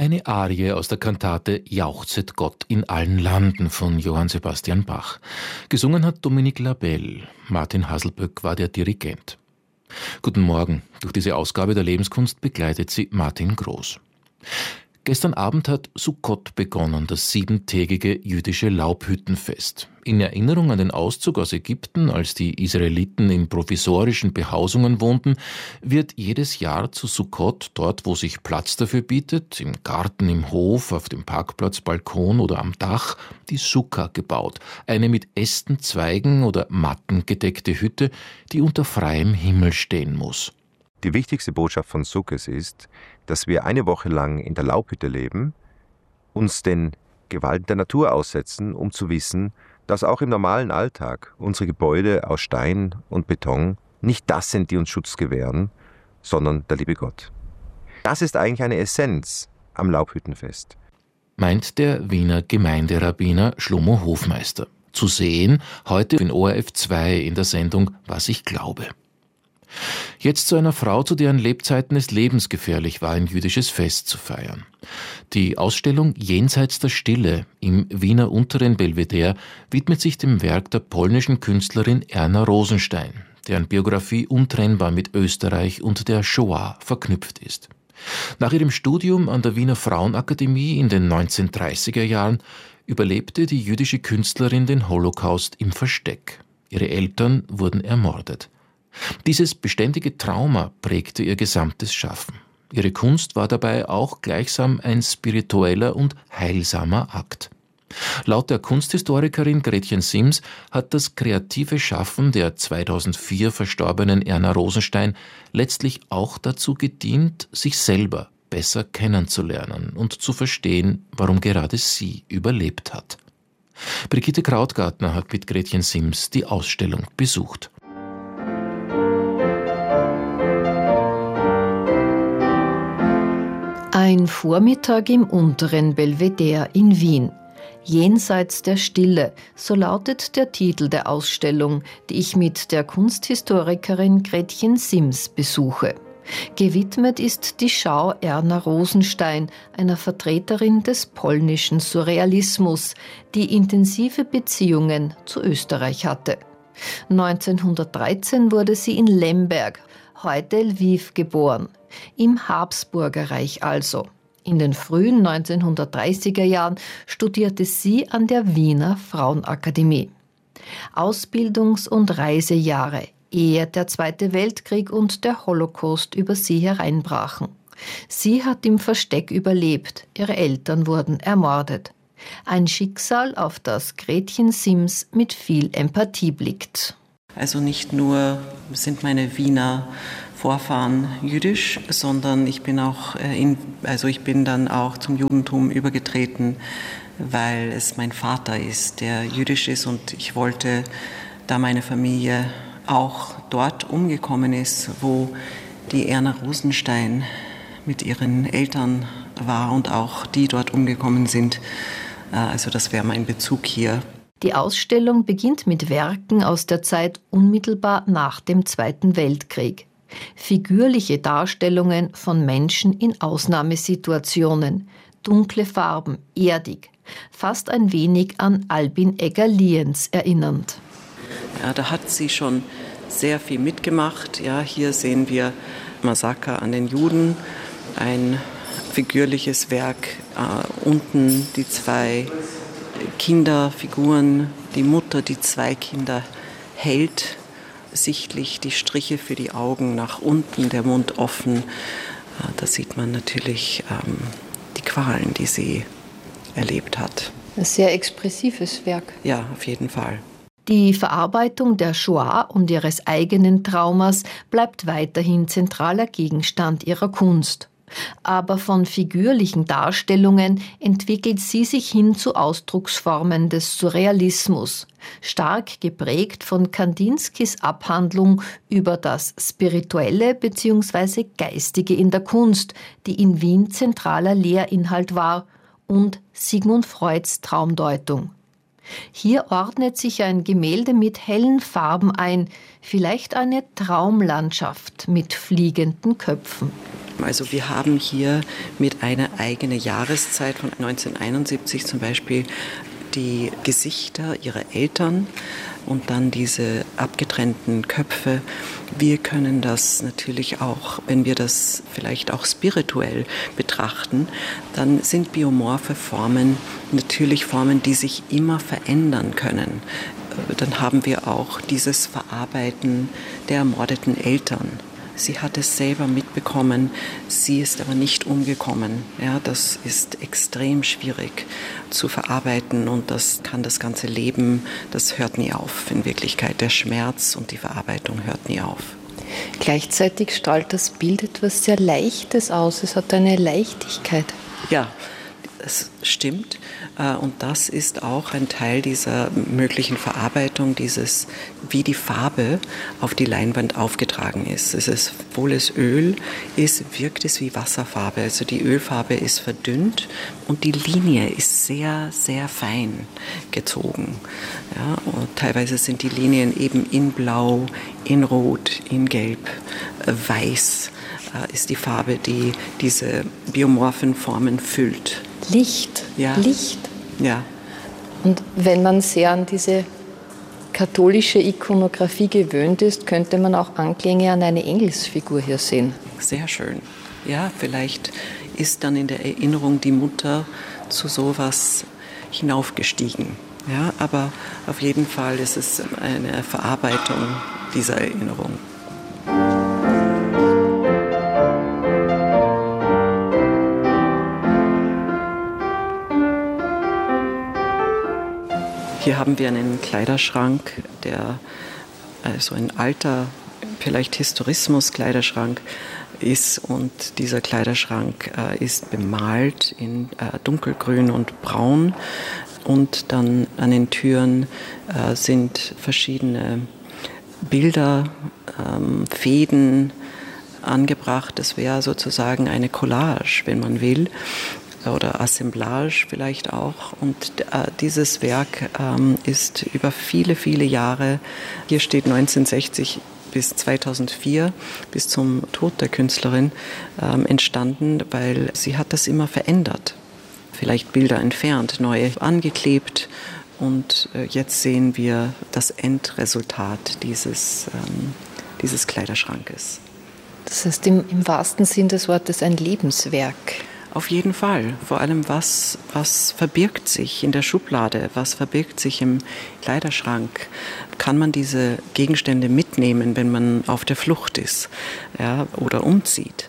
Eine Arie aus der Kantate Jauchzet Gott in allen Landen von Johann Sebastian Bach. Gesungen hat Dominique Labelle. Martin Haselböck war der Dirigent. Guten Morgen. Durch diese Ausgabe der Lebenskunst begleitet sie Martin Groß. Gestern Abend hat Sukkot begonnen, das 7-tägige jüdische Laubhüttenfest. In Erinnerung an den Auszug aus Ägypten, als die Israeliten in provisorischen Behausungen wohnten, wird jedes Jahr zu Sukkot, dort wo sich Platz dafür bietet, im Garten, im Hof, auf dem Parkplatz, Balkon oder am Dach, die Sukka gebaut. Eine mit Ästen, Zweigen oder Matten gedeckte Hütte, die unter freiem Himmel stehen muss. Die wichtigste Botschaft von Sukkot ist, dass wir eine Woche lang in der Laubhütte leben, uns den Gewalten der Natur aussetzen, um zu wissen, dass auch im normalen Alltag unsere Gebäude aus Stein und Beton nicht das sind, die uns Schutz gewähren, sondern der liebe Gott. Das ist eigentlich eine Essenz am Laubhüttenfest. Meint der Wiener Gemeinderabbiner Schlomo Hofmeister. Zu sehen heute in ORF 2 in der Sendung Was ich glaube. Jetzt zu einer Frau, zu deren Lebzeiten es lebensgefährlich war, ein jüdisches Fest zu feiern. Die Ausstellung Jenseits der Stille im Wiener Unteren Belvedere widmet sich dem Werk der polnischen Künstlerin Erna Rosenstein, deren Biografie untrennbar mit Österreich und der Shoah verknüpft ist. Nach ihrem Studium an der Wiener Frauenakademie in den 1930er Jahren überlebte die jüdische Künstlerin den Holocaust im Versteck. Ihre Eltern wurden ermordet. Dieses beständige Trauma prägte ihr gesamtes Schaffen. Ihre Kunst war dabei auch gleichsam ein spiritueller und heilsamer Akt. Laut der Kunsthistorikerin Gretchen Sims hat das kreative Schaffen der 2004 verstorbenen Erna Rosenstein letztlich auch dazu gedient, sich selber besser kennenzulernen und zu verstehen, warum gerade sie überlebt hat. Brigitte Krautgartner hat mit Gretchen Sims die Ausstellung besucht. Ein Vormittag im Unteren Belvedere in Wien. Jenseits der Stille, so lautet der Titel der Ausstellung, die ich mit der Kunsthistorikerin Gretchen Sims besuche. Gewidmet ist die Schau Erna Rosenstein, einer Vertreterin des polnischen Surrealismus, die intensive Beziehungen zu Österreich hatte. 1913 wurde sie in Lemberg, heute Lviv, geboren. Im Habsburgerreich also. In den frühen 1930er Jahren studierte sie an der Wiener Frauenakademie. Ausbildungs- und Reisejahre, ehe der Zweite Weltkrieg und der Holocaust über sie hereinbrachen. Sie hat im Versteck überlebt, ihre Eltern wurden ermordet. Ein Schicksal, auf das Gretchen Sims mit viel Empathie blickt. Also nicht nur sind meine Wiener Vorfahren jüdisch, sondern ich bin dann auch zum Judentum übergetreten, weil es mein Vater ist, der jüdisch ist, und ich wollte, da meine Familie auch dort umgekommen ist, wo die Erna Rosenstein mit ihren Eltern war und auch die dort umgekommen sind. Also das wäre mein Bezug hier. Die Ausstellung beginnt mit Werken aus der Zeit unmittelbar nach dem Zweiten Weltkrieg. Figürliche Darstellungen von Menschen in Ausnahmesituationen, dunkle Farben, erdig, fast ein wenig an Albin Egger-Lienz erinnernd. Ja, da hat sie schon sehr viel mitgemacht. Ja, hier sehen wir Massaker an den Juden, ein figürliches Werk. Unten die 2 Kinderfiguren, die Mutter, die 2 Kinder hält, sichtlich die Striche für die Augen nach unten, der Mund offen. Da sieht man natürlich die Qualen, die sie erlebt hat. Ein sehr expressives Werk. Ja, auf jeden Fall. Die Verarbeitung der Shoah und ihres eigenen Traumas bleibt weiterhin zentraler Gegenstand ihrer Kunst. Aber von figürlichen Darstellungen entwickelt sie sich hin zu Ausdrucksformen des Surrealismus, stark geprägt von Kandinskis Abhandlung über das Spirituelle bzw. Geistige in der Kunst, die in Wien zentraler Lehrinhalt war, und Sigmund Freuds Traumdeutung. Hier ordnet sich ein Gemälde mit hellen Farben ein, vielleicht eine Traumlandschaft mit fliegenden Köpfen. Also wir haben hier mit einer eigenen Jahreszeit von 1971 zum Beispiel die Gesichter ihrer Eltern und dann diese abgetrennten Köpfe. Wir können das natürlich auch, wenn wir das vielleicht auch spirituell betrachten, dann sind biomorphe Formen natürlich Formen, die sich immer verändern können. Dann haben wir auch dieses Verarbeiten der ermordeten Eltern. Sie hat es selber mitbekommen, sie ist aber nicht umgekommen. Ja, das ist extrem schwierig zu verarbeiten und das kann das ganze Leben, das hört nie auf. In Wirklichkeit, der Schmerz und die Verarbeitung hört nie auf. Gleichzeitig strahlt das Bild etwas sehr Leichtes aus. Es hat eine Leichtigkeit. Ja, das stimmt. Und das ist auch ein Teil dieser möglichen Verarbeitung, wie die Farbe auf die Leinwand aufgetragen ist. Obwohl es Öl ist, wirkt es wie Wasserfarbe. Also die Ölfarbe ist verdünnt und die Linie ist sehr, sehr fein gezogen. Ja, und teilweise sind die Linien eben in Blau, in Rot, in Gelb, weiß ist die Farbe, die diese biomorphen Formen füllt. Licht, ja. Licht. Ja. Und wenn man sehr an diese katholische Ikonografie gewöhnt ist, könnte man auch Anklänge an eine Engelsfigur hier sehen. Sehr schön. Ja, vielleicht ist dann in der Erinnerung die Mutter zu sowas hinaufgestiegen. Ja, aber auf jeden Fall ist es eine Verarbeitung dieser Erinnerung. Hier haben wir einen Kleiderschrank, der so ein alter, vielleicht Historismus-Kleiderschrank ist. Und dieser Kleiderschrank ist bemalt in dunkelgrün und braun. Und dann an den Türen sind verschiedene Bilder, Fäden angebracht. Das wäre sozusagen eine Collage, wenn man will. Oder Assemblage vielleicht auch. Und dieses Werk ist über viele, viele Jahre, hier steht 1960 bis 2004, bis zum Tod der Künstlerin, entstanden, weil sie hat das immer verändert. Vielleicht Bilder entfernt, neue angeklebt. Und jetzt sehen wir das Endresultat dieses Kleiderschrankes. Das heißt im wahrsten Sinn des Wortes ein Lebenswerk. Auf jeden Fall. Vor allem, was verbirgt sich in der Schublade, was verbirgt sich im Kleiderschrank? Kann man diese Gegenstände mitnehmen, wenn man auf der Flucht ist, ja, oder umzieht?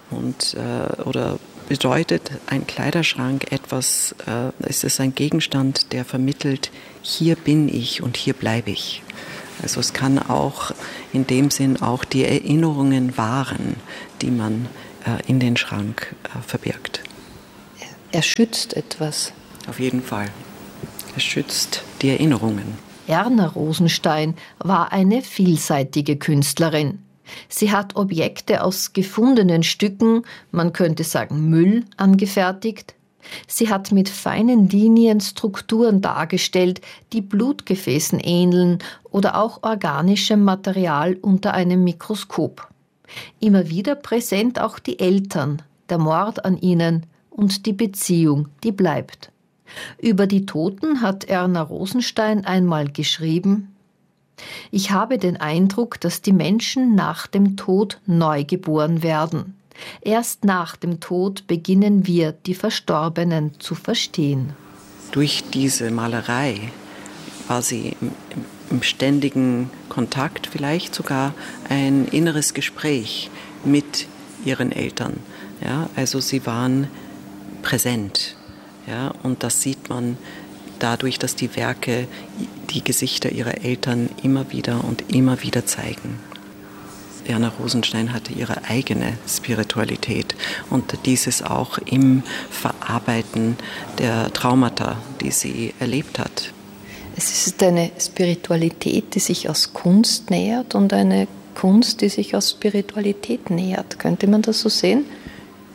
Oder bedeutet ein Kleiderschrank etwas, ist es ein Gegenstand, der vermittelt, hier bin ich und hier bleibe ich? Also es kann auch in dem Sinn auch die Erinnerungen wahren, die man in den Schrank verbirgt. Er schützt etwas. Auf jeden Fall. Er schützt die Erinnerungen. Erna Rosenstein war eine vielseitige Künstlerin. Sie hat Objekte aus gefundenen Stücken, man könnte sagen Müll, angefertigt. Sie hat mit feinen Linien Strukturen dargestellt, die Blutgefäßen ähneln oder auch organischem Material unter einem Mikroskop. Immer wieder präsent auch die Eltern, der Mord an ihnen und die Beziehung, die bleibt. Über die Toten hat Erna Rosenstein einmal geschrieben: Ich habe den Eindruck, dass die Menschen nach dem Tod neu geboren werden. Erst nach dem Tod beginnen wir, die Verstorbenen zu verstehen. Durch diese Malerei war sie im ständigen Kontakt, vielleicht sogar ein inneres Gespräch mit ihren Eltern. Ja, also sie waren präsent. Ja, und das sieht man dadurch, dass die Werke die Gesichter ihrer Eltern immer wieder zeigen. Erna Rosenstein hatte ihre eigene Spiritualität und dieses auch im Verarbeiten der Traumata, die sie erlebt hat. Es ist eine Spiritualität, die sich aus Kunst nähert und eine Kunst, die sich aus Spiritualität nähert. Könnte man das so sehen?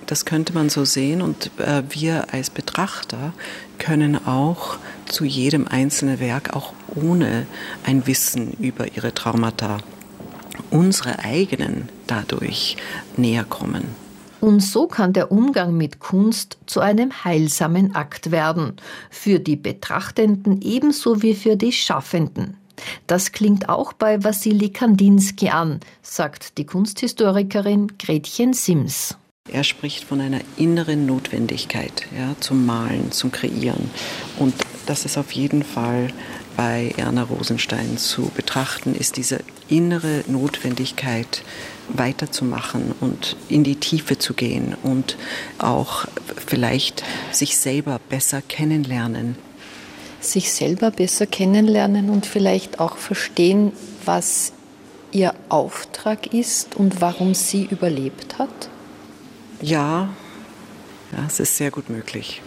das könnte man so sehen und wir als Betrachter können auch zu jedem einzelnen Werk, auch ohne ein Wissen über ihre Traumata, unsere eigenen dadurch näher kommen. Und so kann der Umgang mit Kunst zu einem heilsamen Akt werden, für die Betrachtenden ebenso wie für die Schaffenden. Das klingt auch bei Wassili Kandinsky an, sagt die Kunsthistorikerin Gretchen Sims. Er spricht von einer inneren Notwendigkeit, ja, zum Malen, zum Kreieren. Und das ist auf jeden Fall bei Erna Rosenstein zu betrachten, ist diese innere Notwendigkeit weiterzumachen und in die Tiefe zu gehen und auch vielleicht sich selber besser kennenlernen. Sich selber besser kennenlernen und vielleicht auch verstehen, was ihr Auftrag ist und warum sie überlebt hat? Ja, es ist sehr gut möglich.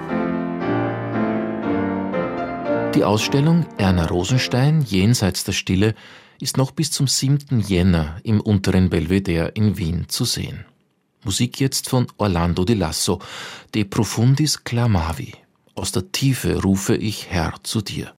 Die Ausstellung Erna Rosenstein jenseits der Stille ist noch bis zum 7. Jänner im Unteren Belvedere in Wien zu sehen. Musik jetzt von Orlando Di Lasso, De profundis clamavi. Aus der Tiefe rufe ich, Herr, zu dir.